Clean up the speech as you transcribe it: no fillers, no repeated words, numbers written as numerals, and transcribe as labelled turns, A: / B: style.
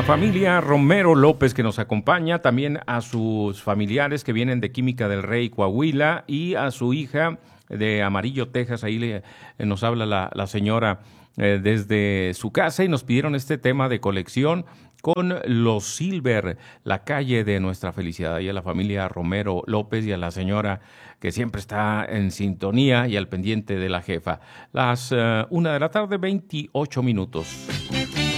A: familia Romero López que nos acompaña, también a sus familiares que vienen de Química del Rey, Coahuila, y a su hija de Amarillo, Texas. Ahí nos habla la señora desde su casa y nos pidieron este tema de colección con los Silver, la calle de nuestra felicidad. Y a la familia Romero López y a la señora que siempre está en sintonía y al pendiente de la jefa. Las 1 de la tarde, 28 minutos.